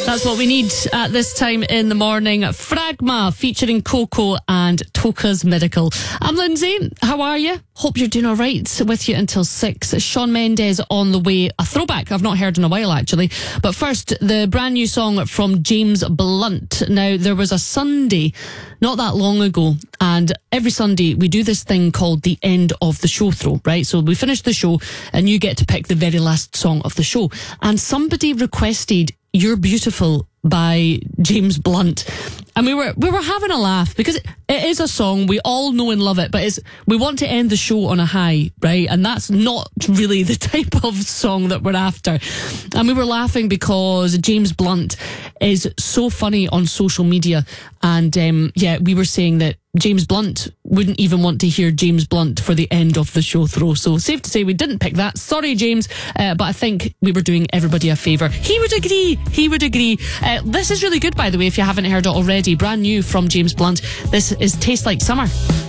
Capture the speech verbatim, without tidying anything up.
That's what we need at this time in the morning. Fragma featuring Coco and Toka's Miracle. I'm Lindsay. How are you? Hope you're doing all right. With you until six. Shawn Mendes on the way. A throwback I've not heard in a while, actually. But first, the brand new song from James Blunt. Now, there was a Sunday not that long ago, and every Sunday we do this thing called the end of the show throw, right? So we finish the show and you get to pick the very last song of the show. And somebody requested You're Beautiful by James Blunt. And we were we were having a laugh because it, it is a song we all know and love it, but it's we want to end the show on a high, right? And that's not really the type of song that we're after. And we were laughing because James Blunt is so funny on social media. And um, yeah, we were saying that James Blunt wouldn't even want to hear James Blunt for the end of the show throw. So safe to say we didn't pick that. Sorry, James, uh, but I think we were doing everybody a favour. He would agree. He would agree. Uh, this is really good, by the way, if you haven't heard it already. Brand new from James Blunt. This is Taste Like Summer.